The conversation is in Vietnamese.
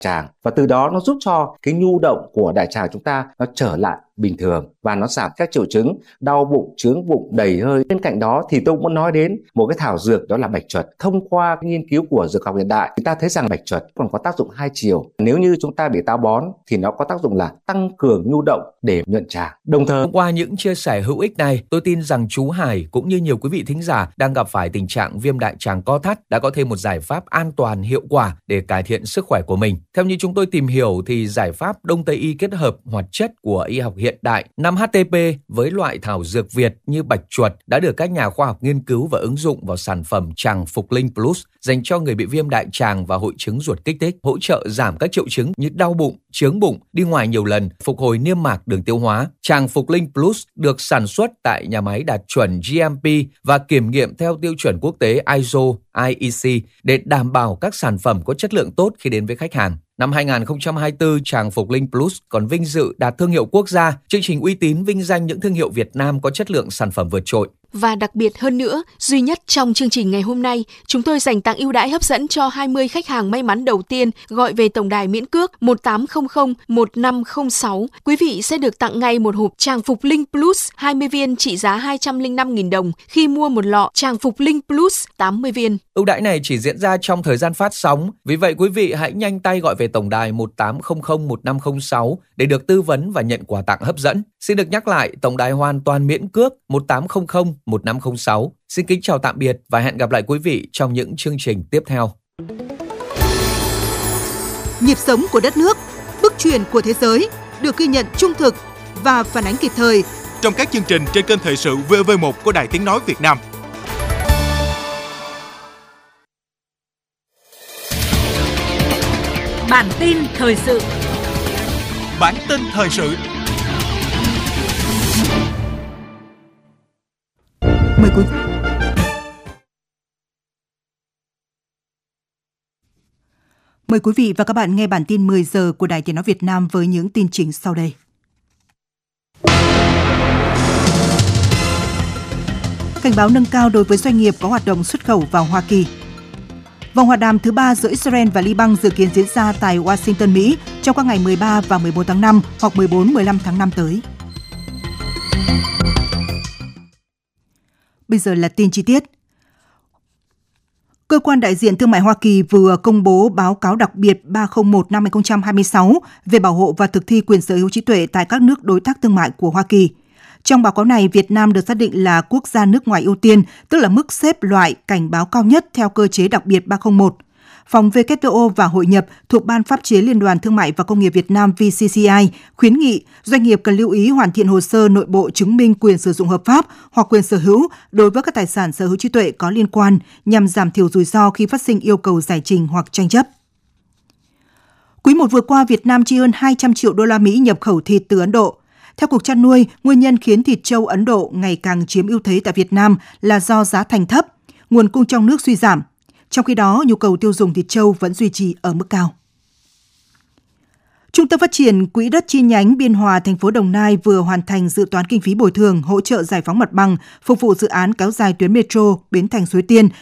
tràng, và từ đó nó giúp cho cái nhu động của đại tràng chúng ta nó trở lại bình thường và nó giảm các triệu chứng đau bụng, chướng bụng, đầy hơi. Bên cạnh đó thì tôi muốn nói đến một cái thảo dược, đó là bạch chuột. Thông qua cái nghiên cứu của dược học hiện đại, chúng ta thấy rằng bạch chuột còn có tác dụng hai chiều. Nếu như chúng ta bị táo bón thì nó có tác dụng là tăng cường nhu động để nhuận tràng. Đồng thời, qua những chia sẻ hữu ích này, tôi tin rằng chú Hải cũng như nhiều quý vị thính giả đang gặp phải tình trạng viêm đại tràng co thắt đã có thêm một giải pháp an toàn, hiệu quả để cải thiện sức khỏe của mình. Theo như chúng tôi tìm hiểu thì giải pháp Đông Tây y kết hợp hoạt chất của y học hiện đại 5-HTP với loại thảo dược Việt như bạch chuột đã được các nhà khoa học nghiên cứu và ứng dụng vào sản phẩm Tràng Phục Linh Plus dành cho người bị viêm đại tràng và hội chứng ruột kích thích, hỗ trợ giảm các triệu chứng như đau bụng, chướng bụng, đi ngoài nhiều lần, phục hồi niêm mạc đường tiêu hóa. Tràng Phục Linh Plus được sản xuất tại nhà máy đạt chuẩn GMP và kiểm nghiệm theo tiêu chuẩn quốc tế ISO, IEC để đảm bảo các sản phẩm có chất lượng tốt khi đến với khách hàng. Năm 2024, Tràng Phục Linh Plus còn vinh dự đạt thương hiệu quốc gia, chương trình uy tín vinh danh những thương hiệu Việt Nam có chất lượng sản phẩm vượt trội. Và đặc biệt hơn nữa, duy nhất trong chương trình ngày hôm nay, chúng tôi dành tặng ưu đãi hấp dẫn cho 20 khách hàng may mắn đầu tiên gọi về tổng đài miễn cước 1800 1506. Quý vị sẽ được tặng ngay một hộp Tràng Phục Linh Plus 20 viên trị giá 205.000 đồng khi mua một lọ Tràng Phục Linh Plus 80 viên. Ưu đãi này chỉ diễn ra trong thời gian phát sóng, vì vậy quý vị hãy nhanh tay gọi về tổng đài 1800 1506 để được tư vấn và nhận quà tặng hấp dẫn. Xin được nhắc lại, tổng đài hoàn toàn miễn cước 1800 1506. Xin kính chào tạm biệt và hẹn gặp lại quý vị trong những chương trình tiếp theo. Nhịp sống của đất nước, bước chuyển của thế giới được ghi nhận trung thực và phản ánh kịp thời trong các chương trình trên kênh Thời sự VV1 của Đài Tiếng nói Việt Nam. Bản tin thời sự. Bản tin thời sự. Mời quý vị và các bạn nghe bản tin 10 giờ của Đài Tiếng nói Việt Nam với những tin chính sau đây. Cảnh báo nâng cao đối với doanh nghiệp có hoạt động xuất khẩu vào Hoa Kỳ. Vòng hòa đàm thứ 3 giữa Israel và Liban dự kiến diễn ra tại Washington, Mỹ trong các ngày 13 và 14 tháng 5 hoặc 14-15 tháng 5 tới. Bây giờ là tin chi tiết. Cơ quan đại diện thương mại Hoa Kỳ vừa công bố báo cáo đặc biệt 301 năm 2026 về bảo hộ và thực thi quyền sở hữu trí tuệ tại các nước đối tác thương mại của Hoa Kỳ. Trong báo cáo này, Việt Nam được xác định là quốc gia nước ngoài ưu tiên, tức là mức xếp loại cảnh báo cao nhất theo cơ chế đặc biệt 301. Phòng WTO và Hội nhập thuộc Ban Pháp chế Liên đoàn Thương mại và Công nghiệp Việt Nam VCCI khuyến nghị doanh nghiệp cần lưu ý hoàn thiện hồ sơ nội bộ chứng minh quyền sử dụng hợp pháp hoặc quyền sở hữu đối với các tài sản sở hữu trí tuệ có liên quan nhằm giảm thiểu rủi ro khi phát sinh yêu cầu giải trình hoặc tranh chấp. Quý 1 vừa qua, Việt Nam chi hơn 200 triệu đô la Mỹ nhập khẩu thịt từ Ấn Độ. Theo Cục Chăn nuôi, nguyên nhân khiến thịt trâu Ấn Độ ngày càng chiếm ưu thế tại Việt Nam là do giá thành thấp, nguồn cung trong nước suy giảm. Trong khi đó, nhu cầu tiêu dùng thịt trâu vẫn duy trì ở mức cao. Trung tâm Phát triển Quỹ đất chi nhánh Biên Hòa, thành phố Đồng Nai vừa hoàn thành dự toán kinh phí bồi thường hỗ trợ giải phóng mặt bằng phục vụ dự án kéo dài tuyến metro Bến Thành Suối Tiên